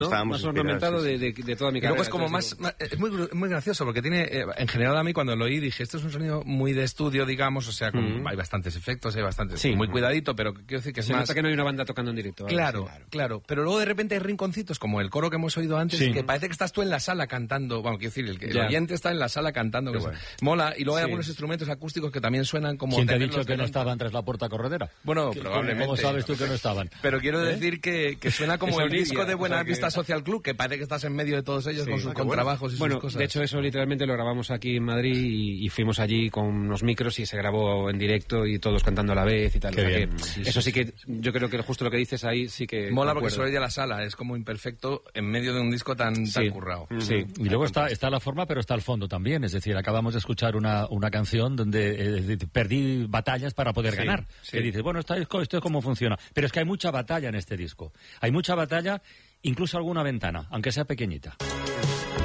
¿no? Más ornamentado de toda mi carrera. Y luego es como más es muy gracioso, porque tiene, en general a mí cuando lo oí dije, esto es un sonido muy de estudio, digamos, o sea, hay bastantes efectos, hay bastantes, muy cuidadito, pero quiero decir que es se más... nota que no hay una banda tocando en directo. Claro, pero luego de repente hay rinconcitos, como el coro que hemos oído antes, que parece que estás tú en la sala cantando, bueno, quiero decir, el oyente está en la sala cantando, mola, y luego hay algunos instrumentos acústicos que también suenan como... ¿Quién te ha dicho que no estaban tras la puerta corredera? Bueno, probablemente. ¿Cómo sabes tú que no estaban? Pero quiero decir que suena como el disco de Buena Vista Social Club, que parece que estás en medio de todos ellos con sus contrabajos y sus cosas. De hecho, eso literalmente lo grabamos aquí en Madrid y fuimos allí con unos micros y se grabó en directo y todos cantando a la vez y tal. Eso sí que yo creo que justo lo que dices ahí sí que... Mola porque se oye la sala, es como imperfecto en medio de un disco tan currado. Sí, y luego está la forma, pero está el fondo también. Es decir, acabamos de escuchar una canción donde perdí batallas para poder ganar. Que dices, bueno, esto es cómo funciona. Pero es que hay mucha batalla en este disco. Hay mucha batalla, incluso alguna ventana, aunque sea pequeñita.